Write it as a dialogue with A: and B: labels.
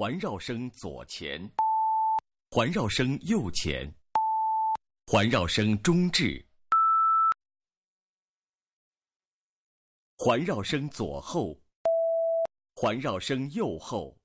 A: 环绕声左前，环绕声右前，环绕声中置，环绕声左后，环绕声右后。